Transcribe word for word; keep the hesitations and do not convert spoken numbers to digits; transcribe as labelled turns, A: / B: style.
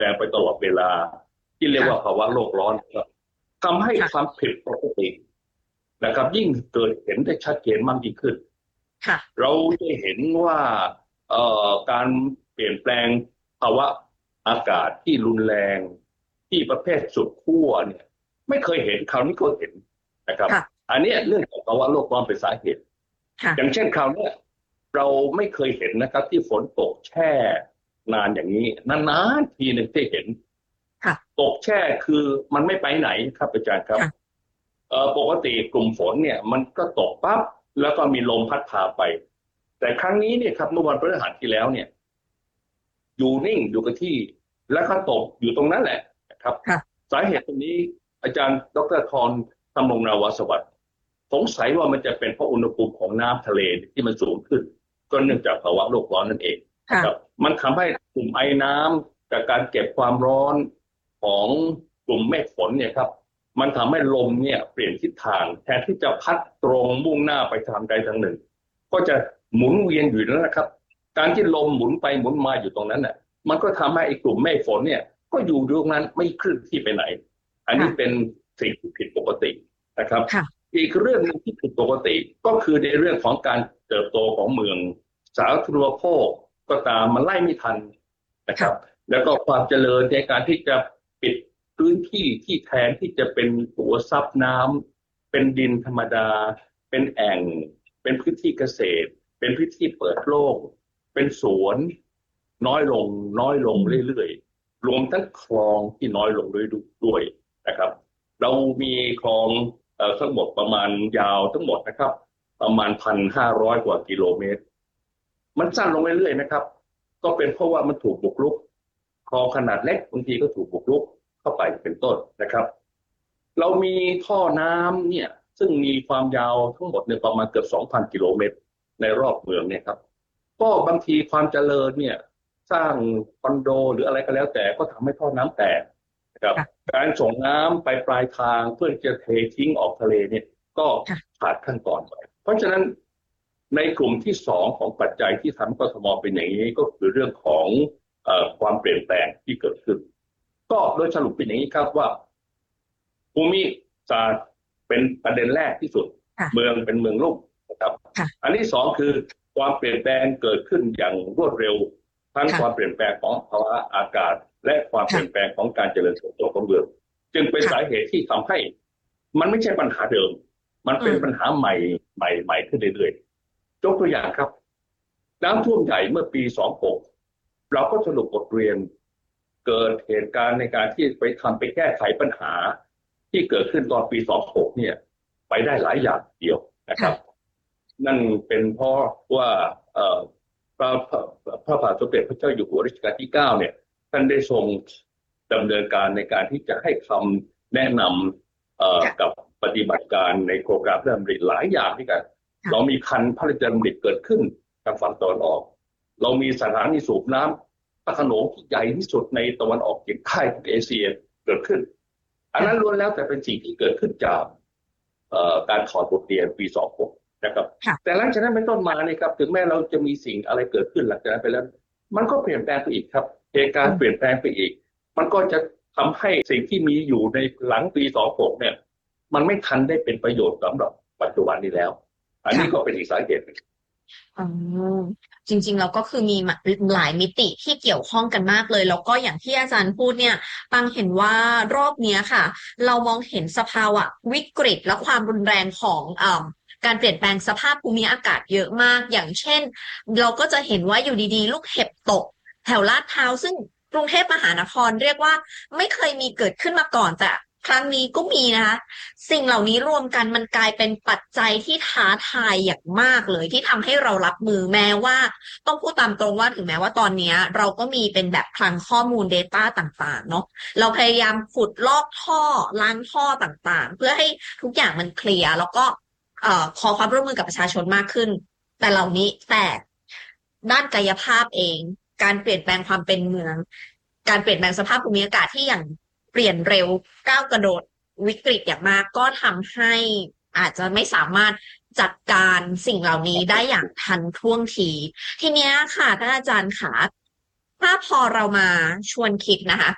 A: ลงไปตลอดเวลาที่เรียกว่าภาวะโลกร้อนครับทำให้ความผิดปกตินะครับยิ่งเกิดเห็นได้ชัดเจนมากยิ่งขึ้นเราจะเห็นว่าการเปลี่ยนแปลงภาวะอากาศที่รุนแรงที่ประเภทสุดขั้วเนี่ยไม่เคยเห็นคราวนี้ก็เห็นนะครับอันนี้เรื่องของภาวะโลกร้อนเป็นสาเหตุอย่างเช่นคราวนี้เราไม่เคยเห็นนะครับที่ฝนตกแช่นานอย่างนี้นานๆทีหนึ่งที่เห็นตกแช่คือมันไม่ไปไหนครับอาจารย์ครับปกติกลุ่มฝนเนี่ยมันก็ตกปั๊บแล้วก็มีลมพัดพาไปแต่ครั้งนี้เนี่ยครับเมื่อวันพฤหัสที่แล้วเนี่ยอยู่นิ่งอยู่กับที่แล้วก็ตกอยู่ตรงนั้นแหละนะครับสาเหตุตรงนี้อาจารย์ดร.ธรธรรมรงนาวาสวัสดิ์สงสัยว่ามันจะเป็นเพราะอุณหภูมิของน้ำทะเลที่มันสูงขึ้นก็เนื่องจากภาวะโลกร้อนนั่นเองครับมันทำให้กลุ่มไอน้ำจากการเก็บความร้อนของกลุ่มเมฆฝนเนี่ยครับมันทำให้ลมเนี่ยเปลี่ยนทิศทางแทนที่จะพัดตรงมุ่งหน้าไปทางใดทางหนึ่งก็จะหมุนเวียนอยู่นั่นแหละครับการที่ลมหมุนไปหมุนมาอยู่ตรงนั้นน่ะมันก็ทำให้ไอ้กลุ่มเมฆฝนเนี่ยก็อยู่ตรงนั้นไม่เคลื่อนที่ไปไหนอันนี้เป็นสิ่งที่ผิดปกตินะครับอีกเรื่องนึงที่ผิดปกติก็คือในเรื่องของการเติบโตของเมืองสาธารณูปโภคก็ตามมันไล่ไม่ทันนะครับแล้วก็ความเจริญในการที่จะปิดพื้นที่ที่แทนที่จะเป็นตัวซับน้ำเป็นดินธรรมดาเป็นแอ่งเป็นพื้นที่เกษตรเป็นพื้นที่เปิดโล่งเป็นสวนน้อยลงน้อยลงเรื่อยๆรวมทั้งคลองที่น้อยลงด้วยด้วยนะครับเรามีคลองทั้งหมดประมาณยาวทั้งหมดนะครับประมาณ หนึ่งพันห้าร้อย กว่ากิโลเมตรมันสั้นลงเรื่อยๆนะครับก็เป็นเพราะว่ามันถูกบุกรุกคลองขนาดเล็กบางทีก็ถูกบุกรุกเข้าไปเป็นต้นนะครับเรามีท่อน้ำเนี่ยซึ่งมีความยาวทั้งหมดเนี่ยประมาณเกือบ สองพัน กิโลเมตรในรอบเมืองเนี่ยครับก็บางทีความเจริญเนี่ยสร้างคอนโดหรืออะไรก็แล้วแต่ก็ทำให้ท่อน้ำแตกนะครับการส่งน้ำไปปลายทางเพื่อจะเททิ้งออกทะเลเนี่ยก็ขาดขั้นตอนไปเพราะฉะนั้นในกลุ่มที่สองของปัจจัยที่ทำให้กทมเป็นอย่างนี้ก็คือเรื่องของเอ่อความเปลี่ยนแปลงที่เกิดขึ้นก็โดยสรุปเป็นอย่างนี้ครับว่าภูมิศาสตร์เป็นประเด็นแรกที่สุดเมืองเป็นเมืองลุ่มนะครับอันที่สองคือความเปลี่ยนแปลงเกิดขึ้นอย่างรวดเร็วทั้งความเปลี่ยนแปลงของภาวะอากาศและความเปลี่ยนแปลงของการเจริญเติบโตของเมืองจึงเป็นสาเหตุที่ทำให้มันไม่ใช่ปัญหาเดิมมันเป็นปัญหาใหม่ใหม่ใหม่ขึ้นเรื่อยๆยกตัวอย่างครับน้ำท่วมใหญ่เมื่อปีสองพันหกเราก็สรุปบทเรียนเกิดเหตุการณ์ในการที่ไปทำไปแก้ไขปัญหาที่เกิดขึ้นตอนปีสองพันหกเนี่ยไปได้หลายอย่างเดียวนะครับนั่นเป็นเพราะว่าเอ่อพระพระบาทสมเด็จพระเจ้าอยู่หัวรัชกาลที่เก้าเนี่ยท่านได้ทรงดำเนินการในการที่จะให้คำแนะนำเอ่อกับปฏิบัติการในโครงการพระราชดำริหลายอย่างที่กันเรามีคันพระราชดำริเกิดขึ้นทางฝั่งตะวันออกเรามีสถานีสูบน้ำพระโขนงที่ใหญ่ที่สุดในตะวันออกเฉียงใต้ของเอเชียเกิดขึ้นอันนั้นล้วนแล้วแต่เป็นสิ่งที่เกิดขึ้นจากการถอดบทเรียนปีสองพันหกนะครับแต่หลังจากนั้นเป็นต้นมาเนี่ยครับถึงแม้เราจะมีสิ่งอะไรเกิดขึ้นหลังจากนั้นไปแล้วมันก็เปลี่ยนแปลงไปอีกครับเหตุการณ์เปลี่ยนแปลงไปอีกมันก็จะทำให้สิ่งที่มีอยู่ในหลังปีสองพันหกเนี่ยมันไม่ทันได้เป็นประโยชน์สำหรับปัจจุบันนี้แล้วอันนี้ก็เป็นอีกสาเหตุนึง
B: อ๋อจริงๆเราก็คือมีหลายมิติที่เกี่ยวข้องกันมากเลยแล้วก็อย่างที่อาจารย์พูดเนี่ยปังเห็นว่ารอบนี้ค่ะเรามองเห็นสภาวะวิกฤตและความรุนแรงของอ่าการเปลี่ยนแปลงสภาพภูมิอากาศเยอะมากอย่างเช่นเราก็จะเห็นว่าอยู่ดีๆลูกเห็บตกแถวลาดพร้าวซึ่งกรุงเทพมหานครเรียกว่าไม่เคยมีเกิดขึ้นมาก่อนแต่ครั้งนี้ก็มีนะคะสิ่งเหล่านี้รวมกันมันกลายเป็นปัจจัยที่ท้าทายอย่างมากเลยที่ทำให้เรารับมือแม้ว่าต้องพูดตามตรงว่าถึงแม้ว่าตอนนี้เราก็มีเป็นแบบคลังข้อมูล Data ต่างๆเนาะเราพยายามขุดลอกท่อล้างท่อต่างๆเพื่อให้ทุกอย่างมันเคลียร์แล้วก็เอ่อขอความร่วมมือกับประชาชนมากขึ้นแต่เหล่านี้แต่ด้านกายภาพเองการเปลี่ยนแปลงความเป็นเมืองการเปลี่ยนแปลงสภาพภูมิอากาศที่อย่างเปลี่ยนเร็วก้าวกระโดดวิกฤตอย่างมากก็ทำให้อาจจะไม่สามารถจัดการสิ่งเหล่านี้ได้อย่างทันท่วงทีทีเนี้ยค่ะท่านอาจารย์ค่ะถ้าพอเรามาชวนคิดนะคะ